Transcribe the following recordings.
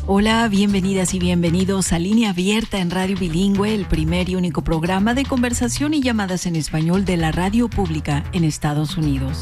Hola, bienvenidas y bienvenidos a Línea Abierta en Radio Bilingüe, el primer y único programa de conversación y llamadas en español de la radio pública en Estados Unidos.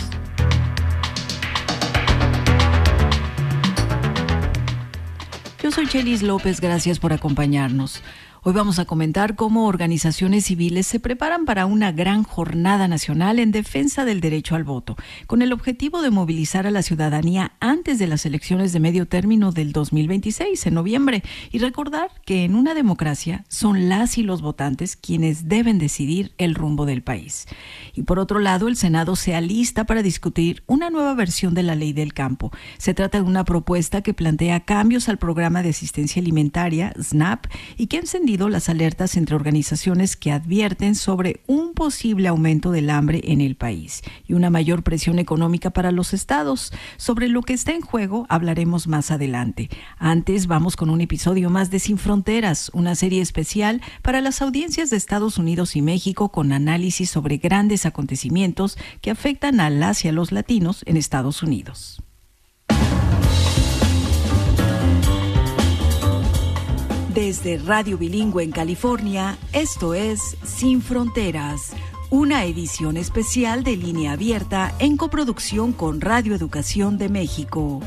Yo soy Chelis López, gracias por acompañarnos. Hoy vamos a comentar cómo organizaciones civiles se preparan para una gran jornada nacional en defensa del derecho al voto, con el objetivo de movilizar a la ciudadanía antes de las elecciones de medio término del 2026, en noviembre, y recordar que en una democracia son las y los votantes quienes deben decidir el rumbo del país. Y por otro lado, el Senado se alista para discutir una nueva versión de la Ley del Campo. Se trata de una propuesta que plantea cambios al programa de asistencia alimentaria, SNAP, y que ha encendido las alertas entre organizaciones que advierten sobre un posible aumento del hambre en el país y una mayor presión económica para los estados. Sobre lo que está en juego hablaremos más adelante. Antes vamos con un episodio más de Sin Fronteras, una serie especial para las audiencias de Estados Unidos y México con análisis sobre grandes acontecimientos que afectan a las y a los latinos en Estados Unidos. Desde Radio Bilingüe en California, esto es Sin Fronteras, una edición especial de Línea Abierta en coproducción con Radio Educación de México.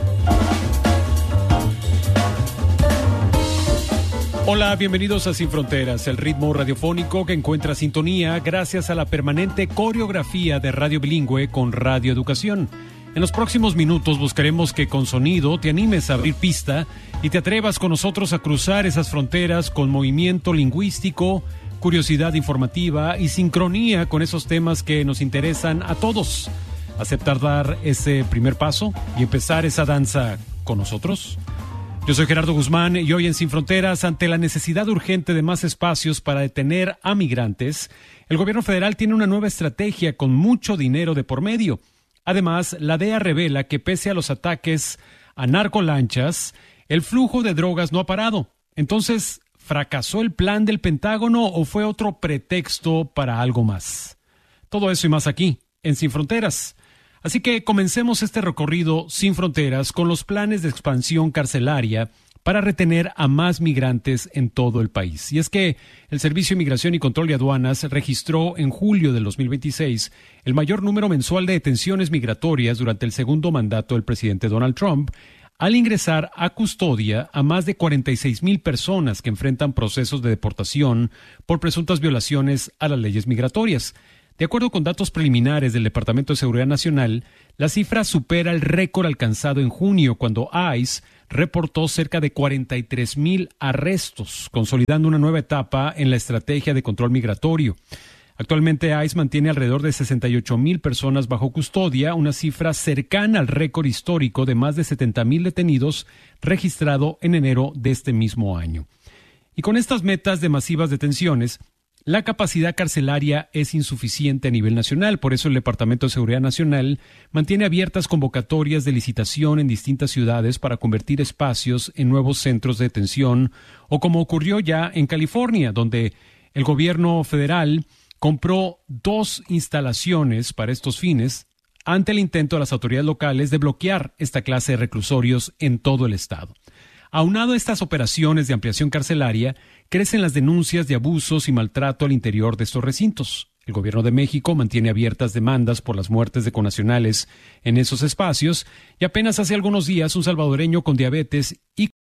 Hola, bienvenidos a Sin Fronteras, el ritmo radiofónico que encuentra sintonía gracias a la permanente coreografía de Radio Bilingüe con Radio Educación. En los próximos minutos buscaremos que con sonido te animes a abrir pista y te atrevas con nosotros a cruzar esas fronteras con movimiento lingüístico, curiosidad informativa y sincronía con esos temas que nos interesan a todos. ¿Aceptar dar ese primer paso y empezar esa danza con nosotros? Yo soy Gerardo Guzmán y hoy en Sin Fronteras, ante la necesidad urgente de más espacios para detener a migrantes, el gobierno federal tiene una nueva estrategia con mucho dinero de por medio. Además, la DEA revela que pese a los ataques a narcolanchas, el flujo de drogas no ha parado. Entonces, ¿fracasó el plan del Pentágono o fue otro pretexto para algo más? Todo eso y más aquí, en Sin Fronteras. Así que comencemos este recorrido Sin Fronteras con los planes de expansión carcelaria para retener a más migrantes en todo el país. Y es que el Servicio de Migración y Control de Aduanas registró en julio del 2026 el mayor número mensual de detenciones migratorias durante el segundo mandato del presidente Donald Trump, al ingresar a custodia a más de 46,000 personas que enfrentan procesos de deportación por presuntas violaciones a las leyes migratorias. De acuerdo con datos preliminares del Departamento de Seguridad Nacional, la cifra supera el récord alcanzado en junio, cuando ICE reportó cerca de 43,000 arrestos, consolidando una nueva etapa en la estrategia de control migratorio. Actualmente ICE mantiene alrededor de 68,000 personas bajo custodia, una cifra cercana al récord histórico de más de 70,000 detenidos registrado en enero de este mismo año. Y con estas metas de masivas detenciones, la capacidad carcelaria es insuficiente a nivel nacional. Por eso el Departamento de Seguridad Nacional mantiene abiertas convocatorias de licitación en distintas ciudades para convertir espacios en nuevos centros de detención, o como ocurrió ya en California, donde el gobierno federal compró 2 instalaciones para estos fines ante el intento de las autoridades locales de bloquear esta clase de reclusorios en todo el estado. Aunado a estas operaciones de ampliación carcelaria, crecen las denuncias de abusos y maltrato al interior de estos recintos. El gobierno de México mantiene abiertas demandas por las muertes de connacionales en esos espacios y apenas hace algunos días un salvadoreño con diabetes y